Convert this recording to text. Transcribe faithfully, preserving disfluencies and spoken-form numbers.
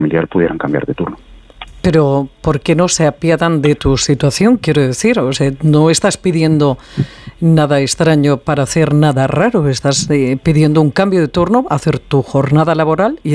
familiar pudieran cambiar de turno. Pero, ¿por qué no se apiadan de tu situación? Quiero decir, o sea, no estás pidiendo nada extraño para hacer nada raro, estás eh, pidiendo un cambio de turno, hacer tu jornada laboral y